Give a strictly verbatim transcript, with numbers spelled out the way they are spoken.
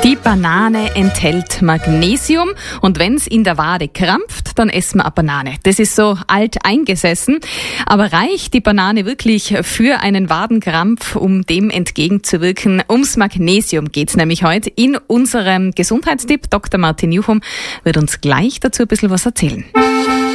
Die Banane enthält Magnesium und wenn es in der Wade krampft, dann essen wir eine Banane. Das ist so alt eingesessen. Aber reicht die Banane wirklich für einen Wadenkrampf, um dem entgegenzuwirken? Ums Magnesium geht's nämlich heute in unserem Gesundheitstipp. Doktor Martin Juchum wird uns gleich dazu ein bisschen was erzählen.